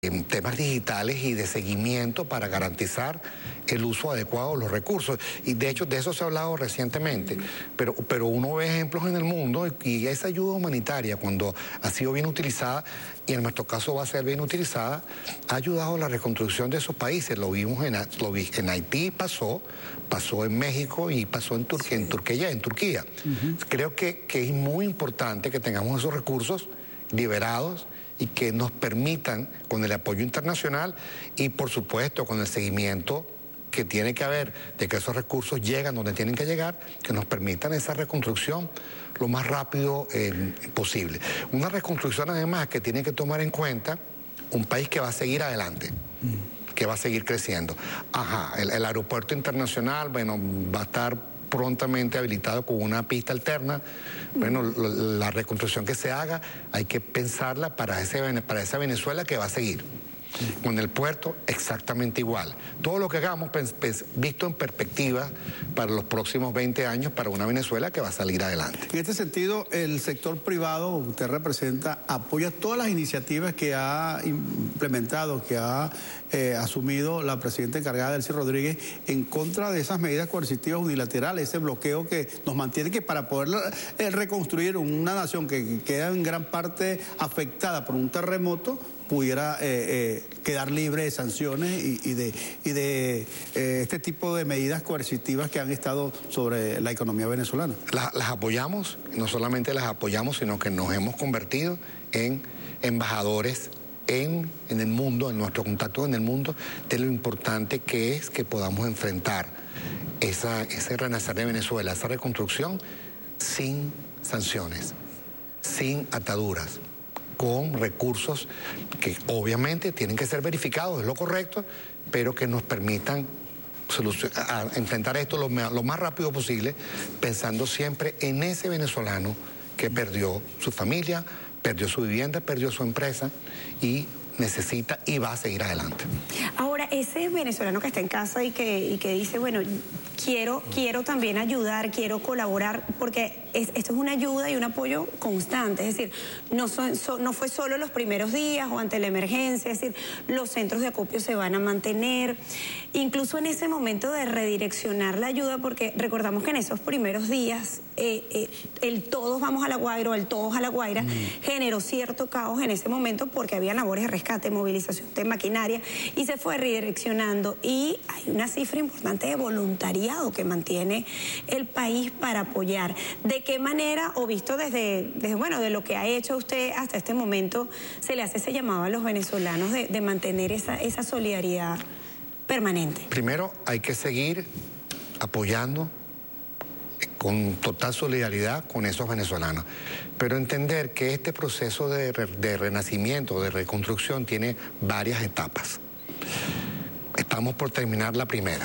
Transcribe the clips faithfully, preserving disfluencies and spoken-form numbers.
en temas digitales y de seguimiento para garantizar el uso adecuado de los recursos. Y de hecho de eso se ha hablado recientemente, pero, pero uno ve ejemplos en el mundo y esa ayuda humanitaria, cuando ha sido bien utilizada, y en nuestro caso va a ser bien utilizada, ha ayudado a la reconstrucción de esos países. Lo vimos en, lo vi, en Haití, pasó, pasó en México y pasó en, Tur sí. en Turquía. En Turquía. Uh-huh. Creo que, que es muy importante que tengamos esos recursos liberados y que nos permitan, con el apoyo internacional y por supuesto con el seguimiento que tiene que haber de que esos recursos llegan donde tienen que llegar, que nos permitan esa reconstrucción lo más rápido eh, posible. Una reconstrucción además que tiene que tomar en cuenta un país que va a seguir adelante, mm. que va a seguir creciendo. Ajá, el, el aeropuerto internacional, bueno, va a estar prontamente habilitado con una pista alterna. Bueno, la reconstrucción que se haga hay que pensarla para, ese, para esa Venezuela que va a seguir. Con el puerto exactamente igual. Todo lo que hagamos pues, pues, visto en perspectiva para los próximos veinte años para una Venezuela que va a salir adelante. En este sentido, el sector privado, usted representa, apoya todas las iniciativas que ha implementado, que ha eh, asumido la presidenta encargada Delcy Rodríguez en contra de esas medidas coercitivas unilaterales, ese bloqueo que nos mantiene, que para poder eh, reconstruir una nación que, que queda en gran parte afectada por un terremoto, pudiera eh, eh, quedar libre de sanciones y, y de, y de eh, este tipo de medidas coercitivas que han estado sobre la economía venezolana. Las, las apoyamos, no solamente las apoyamos, sino que nos hemos convertido en embajadores en, en el mundo, en nuestro contacto en el mundo, de lo importante que es que podamos enfrentar esa, ese renacer de Venezuela, esa reconstrucción sin sanciones, sin ataduras, con recursos que obviamente tienen que ser verificados, es lo correcto, pero que nos permitan a enfrentar esto lo, lo más rápido posible, pensando siempre en ese venezolano que perdió su familia, perdió su vivienda, perdió su empresa y necesita y va a seguir adelante. Ahora, ese venezolano que está en casa y que, y que dice, bueno, quiero, quiero también ayudar, quiero colaborar, porque es, esto es una ayuda y un apoyo constante, es decir, no, son, so, no fue solo los primeros días o ante la emergencia, es decir, los centros de acopio se van a mantener, incluso en ese momento de redireccionar la ayuda, porque recordamos que en esos primeros días eh, eh, el todos vamos a La Guaira o el todos a La Guaira mm. generó cierto caos en ese momento porque había labores de rescate, movilización de maquinaria y se fue redireccionando y hay una cifra importante de voluntariado que mantiene el país para apoyar. ¿De qué manera, o visto desde, desde bueno, de lo que ha hecho usted hasta este momento, se le hace ese llamado a los venezolanos de, de mantener esa, esa solidaridad permanente? Primero, hay que seguir apoyando con total solidaridad con esos venezolanos, pero entender que este proceso de, re, de renacimiento, de reconstrucción, tiene varias etapas. Estamos por terminar la primera.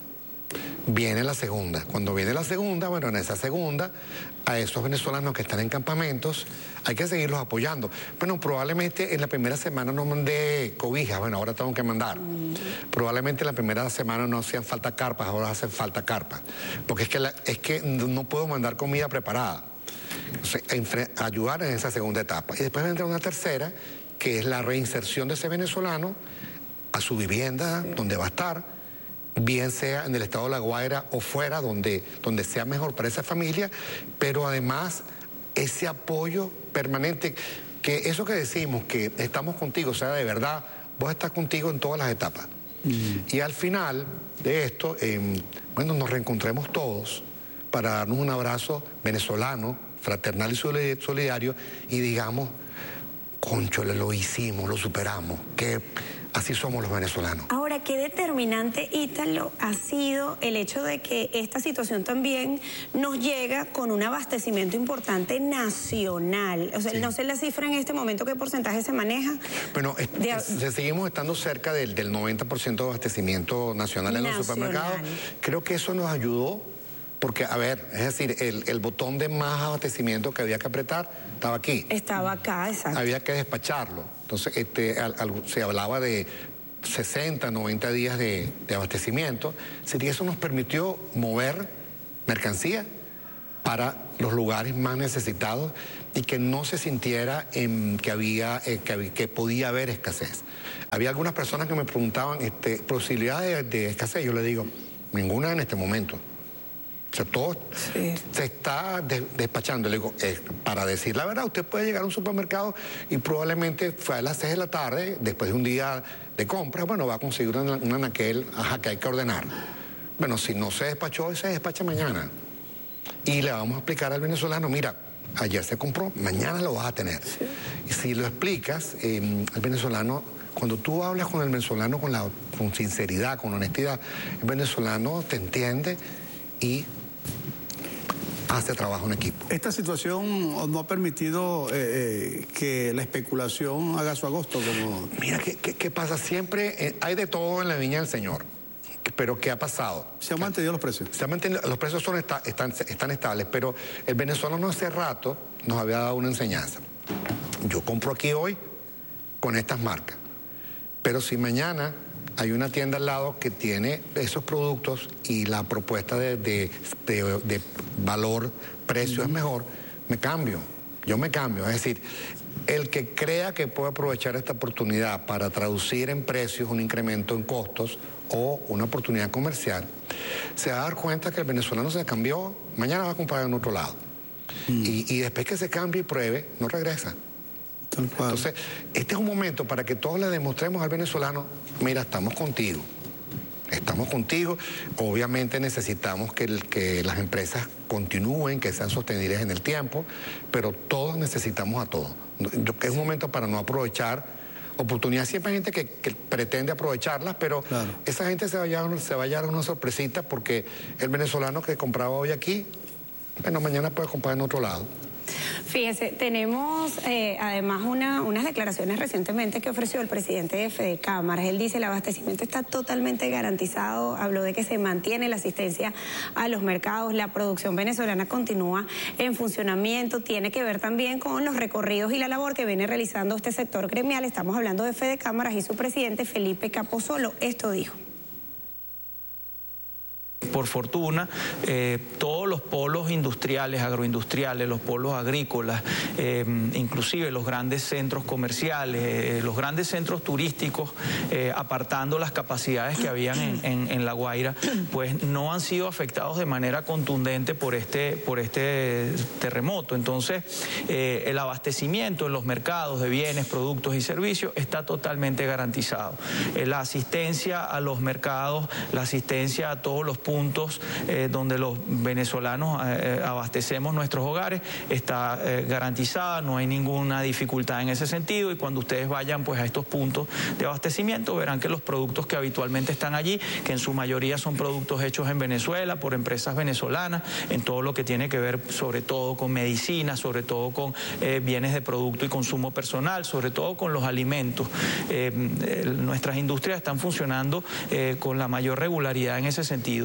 Viene la segunda. Cuando viene la segunda, bueno, en esa segunda, a esos venezolanos que están en campamentos, hay que seguirlos apoyando. Bueno, probablemente en la primera semana no mandé cobijas, bueno, ahora tengo que mandar. Mm. Probablemente en la primera semana no hacían falta carpas, ahora hacen falta carpas. Porque es que, la, es que no puedo mandar comida preparada. Entonces, ayudar en esa segunda etapa. Y después vendrá una tercera, que es la reinserción de ese venezolano a su vivienda, sí. donde va a estar, bien sea en el estado de La Guaira o fuera, donde, donde sea mejor para esa familia, pero además ese apoyo permanente, que eso que decimos, que estamos contigo, o sea, de verdad, vos estás contigo en todas las etapas. Mm. Y al final de esto, eh, bueno, nos reencontremos todos para darnos un abrazo venezolano, fraternal y solidario, y digamos, cónchole, lo hicimos, lo superamos, que así somos los venezolanos. Ahora, qué determinante, Ítalo, ha sido el hecho de que esta situación también nos llega con un abastecimiento importante nacional. O sea, sí. no sé la cifra en este momento, ¿qué porcentaje se maneja? Bueno, es, de... es, seguimos estando cerca del, del noventa por ciento de abastecimiento nacional en nacional. Los supermercados. Creo que eso nos ayudó, porque, a ver, es decir, el, el botón de más abastecimiento que había que apretar estaba aquí. Estaba acá, exacto. Había que despacharlo. Entonces, este, al, al, se hablaba de sesenta, noventa días de, de abastecimiento. Así que eso nos permitió mover mercancía para los lugares más necesitados y que no se sintiera eh, que, había, eh, que, que podía haber escasez. Había algunas personas que me preguntaban este, posibilidades de, de escasez. Yo les digo, ninguna en este momento. O sea, todo sí. se está de, despachando. Le digo, eh, para decir la verdad, usted puede llegar a un supermercado y probablemente fue a las seis de la tarde, después de un día de compras, bueno, va a conseguir una, una anaquel, ajá, que hay que ordenar. Bueno, si no se despachó hoy, se despacha mañana. Y le vamos a explicar al venezolano, mira, ayer se compró, mañana lo vas a tener. Sí. Y si lo explicas, eh, al venezolano, cuando tú hablas con el venezolano con, la, con sinceridad, con honestidad, el venezolano te entiende y hace trabajo en equipo. ¿Esta situación no ha permitido eh, eh, que la especulación haga su agosto? Como... Mira, ¿qué, qué, qué pasa? Siempre eh, hay de todo en la viña del Señor. Pero ¿qué ha pasado? ¿Se han mantenido los precios? Se han mantenido, los precios son esta, están, están estables, pero el venezolano hace rato nos había dado una enseñanza. Yo compro aquí hoy con estas marcas, pero si mañana hay una tienda al lado que tiene esos productos y la propuesta de, de, de, de valor, precio mm. es mejor, me cambio, yo me cambio. Es decir, el que crea que puede aprovechar esta oportunidad para traducir en precios un incremento en costos o una oportunidad comercial, se va a dar cuenta que el venezolano se cambió, mañana va a comprar en otro lado. Mm. Y, y después que se cambie y pruebe, no regresa. Entonces, este es un momento para que todos le demostremos al venezolano, mira, estamos contigo, estamos contigo. Obviamente necesitamos que, el, que las empresas continúen, que sean sostenibles en el tiempo, pero todos necesitamos a todos. Es un momento para no aprovechar oportunidades. Siempre hay gente que, que pretende aprovecharlas, pero claro, esa gente se va a llevar, se va a llevar una sorpresita porque el venezolano que compraba hoy aquí, bueno, mañana puede comprar en otro lado. Fíjese, tenemos eh, además una, unas declaraciones recientemente que ofreció el presidente de Fede Cámaras. Él dice el abastecimiento está totalmente garantizado, habló de que se mantiene la asistencia a los mercados, la producción venezolana continúa en funcionamiento, tiene que ver también con los recorridos y la labor que viene realizando este sector gremial. Estamos hablando de Fede Cámaras y su presidente Felipe Capozolo. Esto dijo. Por fortuna, eh, todos los polos industriales, agroindustriales, los polos agrícolas, eh, inclusive los grandes centros comerciales, eh, los grandes centros turísticos, eh, apartando las capacidades que habían en, en, en La Guaira, pues no han sido afectados de manera contundente por este, por este terremoto. Entonces, eh, el abastecimiento en los mercados de bienes, productos y servicios está totalmente garantizado. Eh, la asistencia a los mercados, la asistencia a todos los puntos puntos eh, donde los venezolanos eh, abastecemos nuestros hogares está eh, garantizada, no hay ninguna dificultad en ese sentido, y cuando ustedes vayan pues a estos puntos de abastecimiento verán que los productos que habitualmente están allí, que en su mayoría son productos hechos en Venezuela por empresas venezolanas, en todo lo que tiene que ver sobre todo con medicina, sobre todo con eh, bienes de producto y consumo personal, sobre todo con los alimentos. Eh, eh, nuestras industrias están funcionando eh, con la mayor regularidad en ese sentido.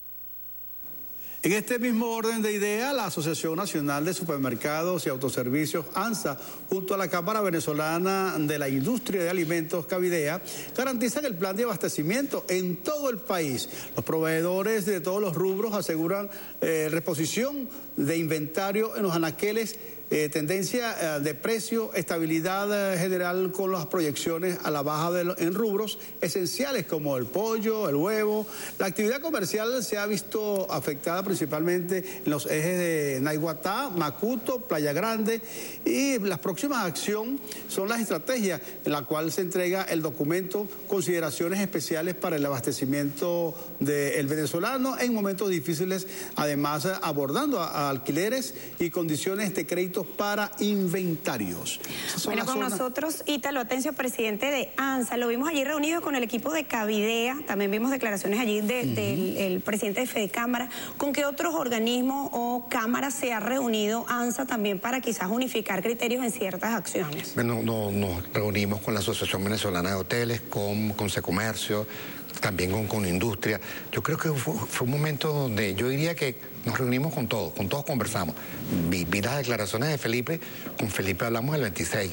En este mismo orden de ideas, la Asociación Nacional de Supermercados y Autoservicios, ANSA, junto a la Cámara Venezolana de la Industria de Alimentos, Cavidea, garantizan el plan de abastecimiento en todo el país. Los proveedores de todos los rubros aseguran eh, reposición de inventario en los anaqueles, Eh, tendencia eh, de precio, estabilidad eh, general con las proyecciones a la baja de, en rubros esenciales como el pollo, el huevo. La actividad comercial se ha visto afectada principalmente en los ejes de Naiguatá, Macuto, Playa Grande, y las próximas acciones son las estrategias en la cual se entrega el documento Consideraciones Especiales para el Abastecimiento del Venezolano en momentos difíciles, además abordando a, a alquileres y condiciones de crédito para inventarios. Bueno, con zona... nosotros Ítalo Atencio, presidente de ANSA, lo vimos allí reunido con el equipo de Cavidea, también vimos declaraciones allí de, uh-huh. del el presidente de Fede Cámara. ¿Con qué otros organismos o cámaras se ha reunido ANSA también para quizás unificar criterios en ciertas acciones? Bueno, no, nos reunimos con la Asociación Venezolana de Hoteles, con, con Secomercio, también con, con Industria. Yo creo que fue, fue un momento donde yo diría que nos reunimos con todos, con todos conversamos. Vi, vi las declaraciones de Felipe, con Felipe hablamos el veintiséis.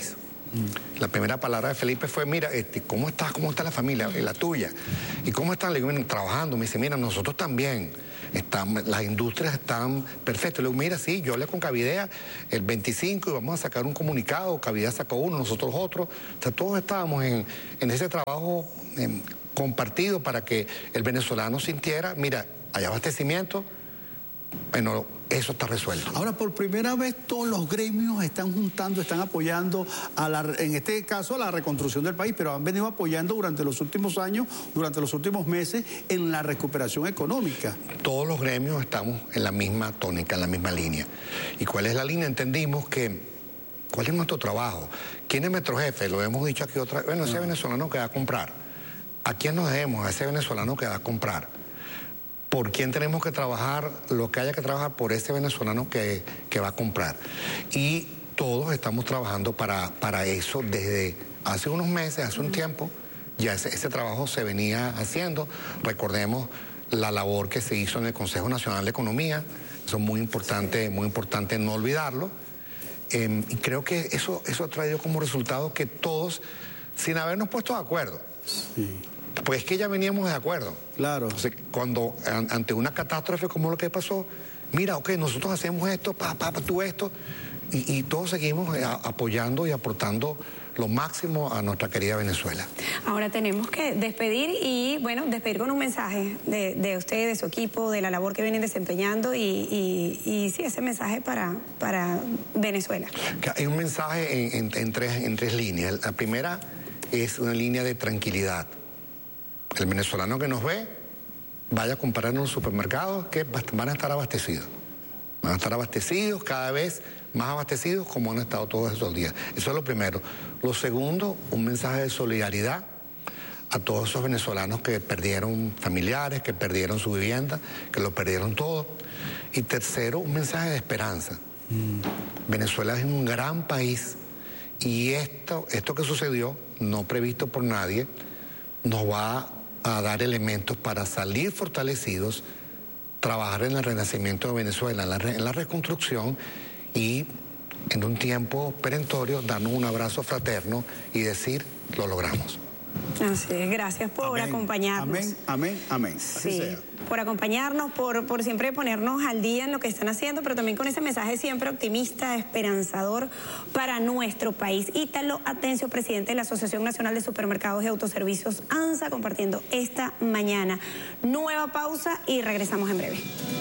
Mm. La primera palabra de Felipe fue, mira, este, ¿cómo estás? ¿Cómo está la familia? La tuya. ¿Y cómo están? Le digo, bueno, trabajando. Me dice, mira, nosotros también. Están, las industrias están perfectas. Le digo, mira, sí, yo hablé con Cavidea el veinticinco y vamos a sacar un comunicado. Cavidea sacó uno, nosotros otro. O sea, todos estábamos en, en ese trabajo eh, compartido para que el venezolano sintiera, mira, hay abastecimiento. Bueno, eso está resuelto. Ahora, por primera vez, todos los gremios están juntando, están apoyando, a la, en este caso, a la reconstrucción del país, pero han venido apoyando durante los últimos años, durante los últimos meses, en la recuperación económica. Todos los gremios estamos en la misma tónica, en la misma línea. ¿Y cuál es la línea? Entendimos que, ¿cuál es nuestro trabajo? ¿Quién es nuestro jefe? Lo hemos dicho aquí otra vez. Bueno, ese no. venezolano que va a comprar. ¿A quién nos debemos? A ese venezolano que va a comprar. ¿Por quién tenemos que trabajar? Lo que haya que trabajar por ese venezolano que, que va a comprar. Y todos estamos trabajando para, para eso desde hace unos meses, hace un tiempo. Ya ese, ese trabajo se venía haciendo. Recordemos la labor que se hizo en el Consejo Nacional de Economía. Eso es muy importante, muy importante no olvidarlo. Eh, y creo que eso, eso ha traído como resultado que todos, sin habernos puesto de acuerdo, sí. Pues es que ya veníamos de acuerdo. Claro. Entonces, cuando an, ante una catástrofe como lo que pasó, mira, ok, nosotros hacemos esto, pa, pa, pa tú esto, y, y todos seguimos a, apoyando y aportando lo máximo a nuestra querida Venezuela. Ahora tenemos que despedir y, bueno, despedir con un mensaje de, de usted, de su equipo, de la labor que vienen desempeñando y, y, y sí, ese mensaje para, para Venezuela. Hay un mensaje en, en, en, tres, en tres líneas. La primera es una línea de tranquilidad. El venezolano que nos ve, vaya a comprar en los supermercados que van a estar abastecidos. Van a estar abastecidos, cada vez más abastecidos como han estado todos estos días. Eso es lo primero. Lo segundo, un mensaje de solidaridad a todos esos venezolanos que perdieron familiares, que perdieron su vivienda, que lo perdieron todo. Y tercero, un mensaje de esperanza. Mm. Venezuela es un gran país y esto, esto que sucedió, no previsto por nadie, nos va a dar elementos para salir fortalecidos, trabajar en el renacimiento de Venezuela, en la, en la reconstrucción y en un tiempo perentorio darnos un abrazo fraterno y decir, lo logramos. Así es, gracias por amén, acompañarnos. Amén, amén, amén. Así sí, sea. Por acompañarnos, por, por siempre ponernos al día en lo que están haciendo, pero también con ese mensaje siempre optimista, esperanzador para nuestro país. Ítalo Atencio, presidente de la Asociación Nacional de Supermercados y Autoservicios, ANSA, compartiendo esta mañana. Nueva pausa y regresamos en breve.